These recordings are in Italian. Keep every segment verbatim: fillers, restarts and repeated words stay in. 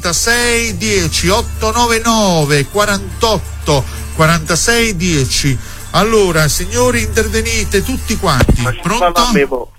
quarantasei dieci ottocentonovantanove quarantotto quarantasei dieci. Allora, signori, intervenite tutti quanti. Pronto? Pronto?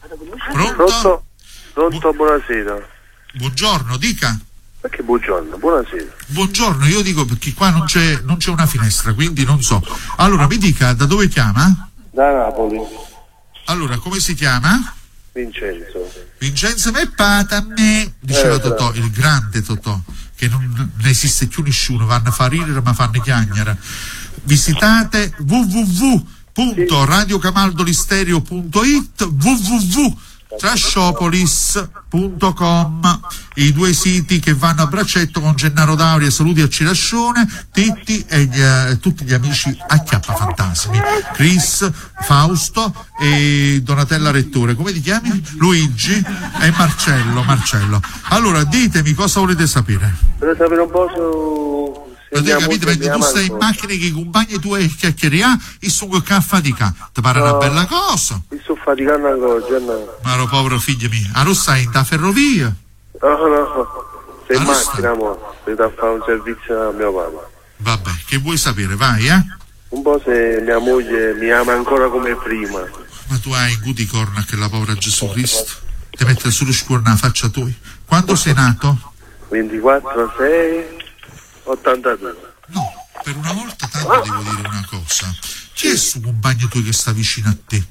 Pronto? Pronto, buonasera. Buongiorno, dica. Perché buongiorno? Buonasera. Buongiorno, io dico perché qua non c'è, non c'è una finestra, quindi non so. Allora, mi dica, da dove chiama? Da Napoli. Allora, come si chiama? Vincenzo. Vincenzo Meppata a me, diceva Eh, Totò, bravo. il grande Totò, che non ne esiste più nessuno, vanno a far ridere ma fanno chiagnere. Visitate w w w punto radiocamaldolistereo punto it, w w w punto trashopolis punto com, i due siti che vanno a braccetto con Gennaro Dauria, saluti a Cirascione, Titti e gli, eh, tutti gli amici Acchiappa Fantasmi, Chris, Fausto e Donatella Rettore. Come ti chiami? Luigi e Marcello. Marcello. Allora, ditemi cosa volete sapere. Vorrei sapere un po' su... Lo devi capire, perché tu stai in macchina che i compagni tuoi chiacchieria e sono che fatica. Ti pare No. una bella cosa? Mi sto faticando ancora, Gennaro. Ma lo povero figlio mio, a lo stai in da ferrovia? No, no, sei in Ma lo macchina, mo. Devo da fare un servizio a mio papà. Vabbè, che vuoi sapere? Vai, eh? Un po' se mia moglie mi ama ancora come prima. Ma tu hai guti corna che la povera Gesù Cristo ti mette sullo scuola nella faccia tua. Quando sei nato? ventiquattro sei ottantadue. No, per una volta tanto devo dire una cosa. Chi è sto compagno tuo che sta vicino a te?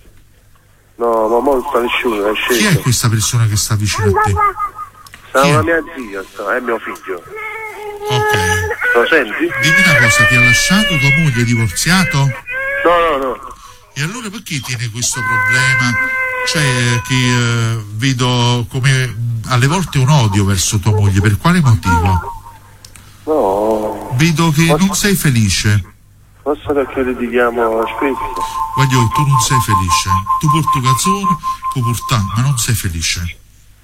No, ma mo non sta nessuno, è Chi è sceso. questa persona che sta vicino a te? Sta Chi è? una mia zia, sta, è mio figlio. Ok. Lo senti? Dimmi una cosa, ti ha lasciato tua moglie, è divorziato? No, no, no. E allora perché tiene questo problema? Cioè che eh, vedo come mh, alle volte un odio verso tua moglie, per quale motivo? No. Vedo che non sei felice. Forse perché litighiamo spesso. Voglio, tu non sei felice. Tu porti canzone, puoi portare, ma non sei felice.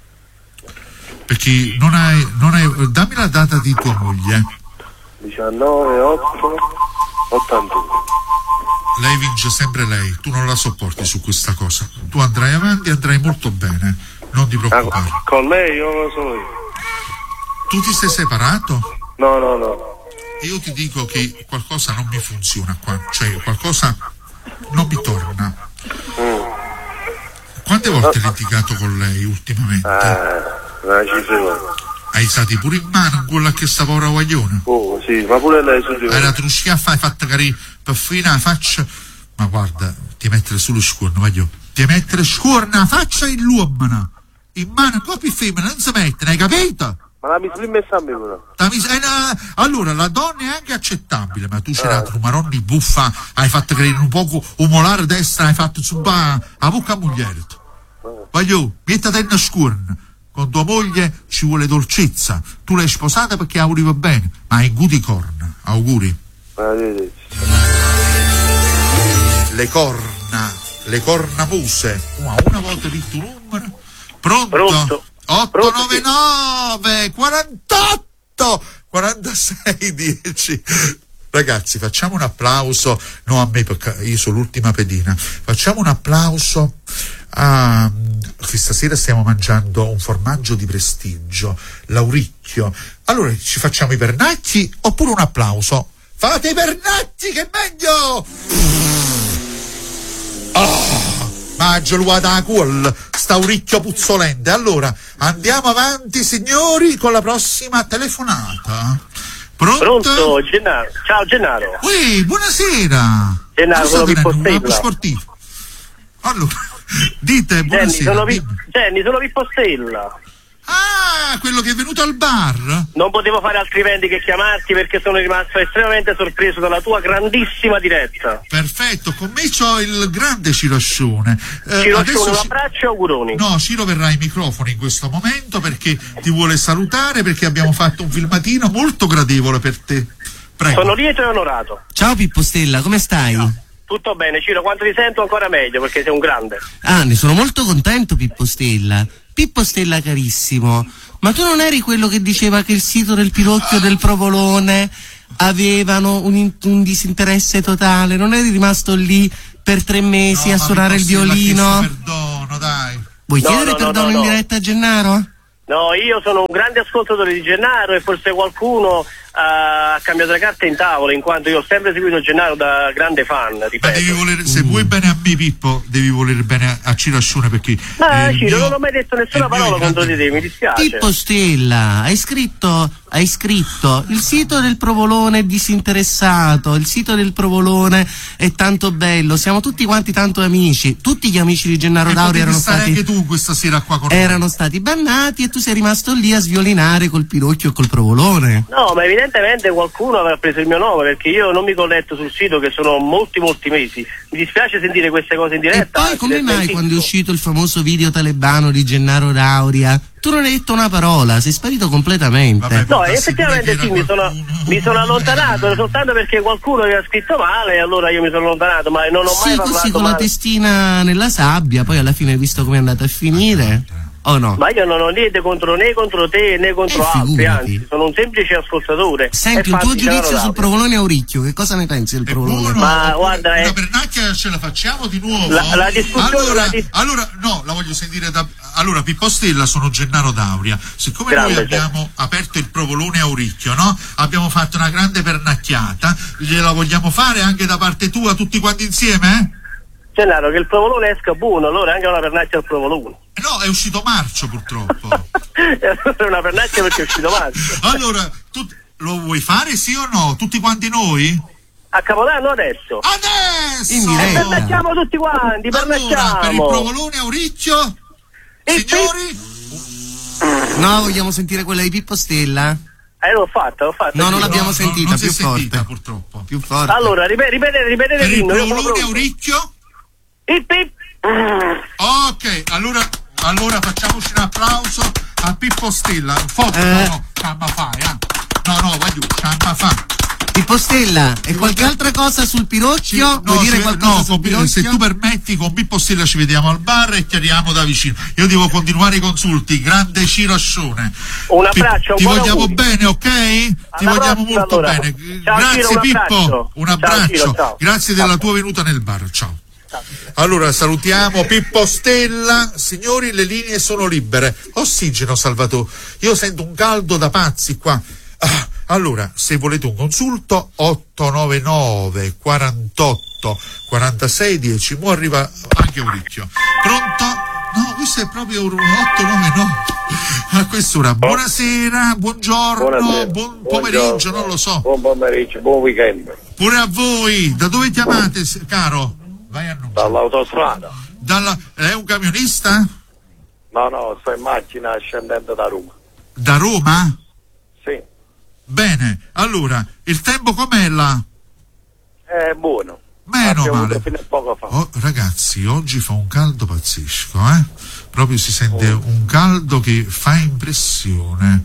Perché non hai, non hai. Dammi la data di tua moglie. diciannove otto ottantadue. Lei vince sempre lei, tu non la sopporti su questa cosa. Tu andrai avanti e andrai molto bene, non ti preoccupare. Ah, con lei o solo io? Tu ti sei separato? No, no, no. Io ti dico che qualcosa non mi funziona qua, cioè qualcosa non mi torna. Mm. Quante volte hai litigato con lei ultimamente? Ah, una cifra. Hai stati pure in mano quella che sta povera guagliona? Oh, sì, ma pure lei su di me. Era truschiaffa, hai fatto carì per fine la faccia. Ma guarda, ti mettere sullo scuorno, voglio. Ti mettere scuorno la faccia in l'uomo. In mano copie femmine non si mettono, hai capito? Ma la mi sono messa a me però. La mis- eh, no, allora la donna è anche accettabile, ma tu c'è la trumaronni buffa, hai fatto credere un poco umolare destra, hai fatto zumba a bocca a moglie. Voglio, mettete in scuorno. Con tua moglie ci vuole dolcezza. Tu l'hai sposata perché auguri va bene, ma hai guti corna. Auguri. Arrivederci. Le corna, le cornamuse. Wow, una volta detto un numero. Pronto? Pronto? ottocentonovantanove quarantotto quarantasei dieci. Ragazzi, facciamo un applauso, no a me perché io sono l'ultima pedina. Facciamo un applauso a che stasera stiamo mangiando un formaggio di prestigio, Lauricchio. Allora ci facciamo i pernacchi oppure un applauso? Fate i pernacchi che è meglio! Oh, maggio luata a cuol, sta uricchio puzzolente. Allora, andiamo avanti signori con la prossima telefonata. Pronto? Pronto, Gennaro. Ciao Gennaro. Ui, buonasera. Gennaro, sono Pippo un Stella. sportivo. Allora, dite Jenny, buonasera. sono, Vi- dimmi. Jenny, sono Pippo Stella. Ah, quello che è venuto al bar? Non potevo fare altrimenti che chiamarti perché sono rimasto estremamente sorpreso dalla tua grandissima diretta. Perfetto, con me c'ho il grande Ciroscione. Eh, Ci adesso lascio un Ci- abbraccio e auguroni. No, Ciro verrà ai microfoni in questo momento perché ti vuole salutare, perché abbiamo fatto un filmatino molto gradevole per te. Prego. Sono lieto e onorato. Ciao Pippo Stella, come stai? Tutto bene, Ciro, quando ti sento ancora meglio perché sei un grande. Ah, ne sono molto contento Pippo Stella. Pippo Stella carissimo, ma tu non eri quello che diceva che il sito del Pirocchio del Provolone avevano un, in- un disinteresse totale? Non eri rimasto lì per tre mesi No, a ma suonare mi il posso- l'ha violino? chiesto perdono, dai. Vuoi No, chiedere no, no, perdono no, in no. diretta a Gennaro? No, io sono un grande ascoltatore di Gennaro e forse qualcuno ha cambiato le carte in tavola, in quanto io ho sempre seguito Gennaro da grande fan, ripeto. Ma devi volere, se Mm. vuoi bene a me, Pippo, devi volere bene a Ciro Ascione, perché Ma è il Ciro, mio- non ho mai detto è nessuna il mio parola contro grande- di te, mi dispiace. Pippo Stella, hai scritto, hai scritto il sito del Provolone è disinteressato, il sito del Provolone è tanto bello, siamo tutti quanti tanto amici, tutti gli amici di Gennaro E Dauri potevi erano stare stati, anche tu questa sera qua con noi. erano stati bannati e tu sei rimasto lì a sviolinare col Pirocchio e col Provolone. No, ma evidentemente qualcuno avrà preso il mio nome, perché io non mi connetto sul sito che sono molti molti mesi. Mi dispiace sentire queste cose in diretta. E poi anzi, come le mai smentisco. quando è uscito il famoso video talebano di Gennaro Dauria tu non hai detto una parola, sei sparito completamente? Vabbè, No, Darsi effettivamente pure sì, che mi sono, era qualcuno. mi sono allontanato soltanto perché qualcuno aveva scritto male e allora io mi sono allontanato, ma non ho mai Sì, parlato così con la male. testina nella sabbia, poi alla fine hai visto come è andata a finire? O no? Ma io non ho niente contro né contro te né contro Eh, altri, figurati. anzi, sono un semplice ascoltatore. Senti, E un tuo infatti, giudizio Gennaro sul Dauri. Provolone Auricchio, che cosa ne pensi del È Provolone? buono, Ma oppure guarda, una eh. pernacchia ce la facciamo di nuovo? La- la discussione- allora, la dis- allora, no, la voglio sentire da... Allora, Pippo Stella, sono Gennaro Dauria. Siccome Grande, noi abbiamo aperto il Provolone Auricchio, no? Abbiamo fatto una grande pernacchiata, gliela vogliamo fare anche da parte tua, tutti quanti insieme? Gennaro, che il provolone esca buono, allora anche una pernacchia al provolone. Eh? No, è uscito marcio purtroppo. E allora è una pernacchia perché è uscito marzo. Allora, tu lo vuoi fare sì o no? Tutti quanti noi? A Capodanno adesso. Adesso! In E diretta. pernacchiamo tutti quanti, Allora, per il pernacchiamo. Provolone Auricchio, E signori... No, vogliamo sentire quella di Pippo Stella? Eh, l'ho fatta, l'ho fatta. No, sì. non l'abbiamo No, sentita, non si più è sentita, forte. purtroppo. Più forte. Allora, ripete, ripete, ripetete Per il l'inno, io sono Provolone pronto. Auricchio? Ip, ip. Ok, allora, allora facciamoci un applauso a Pippo Stella. Forte, Eh. no, no, ciamma fai, eh. No, no, vai giù, ciamma fa. Pippo Stella, e qualche altra cosa sul Pirocchio? Vuoi dire ci- qualcosa no, sul con- Pirocchio? se tu permetti, con Pippo Stella ci vediamo al bar e chiariamo da vicino. Io devo continuare i consulti. Grande Ciro Ascione. Un abbraccio, Ti, ti un buon vogliamo auguri. bene, ok? Ti Alla vogliamo prossima, molto allora. bene. Ciao, Grazie Ciro, un Pippo. abbraccio. Un Ciao, abbraccio. Ciro, ciao. Grazie Ciao. della tua venuta nel bar. Ciao. Allora salutiamo Pippo Stella. Signori, le linee sono libere. Ossigeno, Salvatore. Io sento un caldo da pazzi qua. Ah, allora, se volete un consulto, otto nove nove quarantotto quarantasei dieci. Mo arriva anche Auricchio. Pronto? No, questo è proprio un otto nove nove a quest'ora. Buonasera, buongiorno, Buonasera. buon pomeriggio, Buongiorno. non lo so. Buon pomeriggio, buon weekend. Pure a voi. Da dove chiamate, s- caro? Vai a annunciare. Dall'autostrada. Dalla, è un camionista? No, no, sto in macchina scendendo da Roma. Da Roma? Sì, Bene, allora, il tempo com'è là? è buono. Meno Ha piovuto male. fino a poco fa. Oh, ragazzi, oggi fa un caldo pazzesco, eh? Proprio si sente un caldo che fa impressione.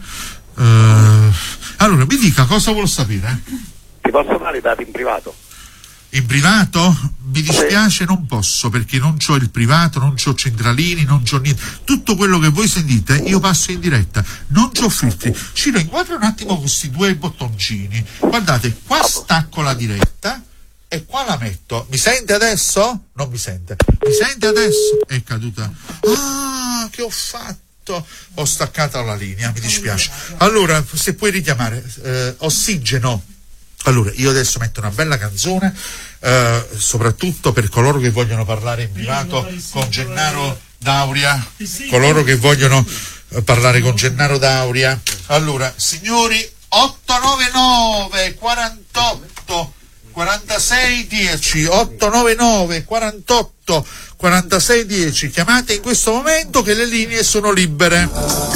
Eh, allora, mi dica cosa vuol sapere? Ti posso dare i dati in privato? In privato? Mi dispiace, non posso, perché non c'ho il privato, non c'ho centralini, non c'ho niente. Tutto quello che voi sentite io passo in diretta, non c'ho filtri. Ciro, inquadra un attimo questi due bottoncini. Guardate, qua stacco la diretta e qua la metto. Mi sente adesso? Non mi sente. Mi sente adesso? È caduta. Ah, che ho fatto? Ho staccato la linea, mi dispiace. Allora, se puoi richiamare, eh, ossigeno. Allora, io adesso metto una bella canzone, eh, soprattutto per coloro che vogliono parlare in privato con Gennaro Dauria, coloro che vogliono eh, parlare con Gennaro Dauria. Allora, signori, otto nove nove quarantotto quarantasei dieci, otto nove nove quarantotto quarantasei dieci, chiamate in questo momento che le linee sono libere.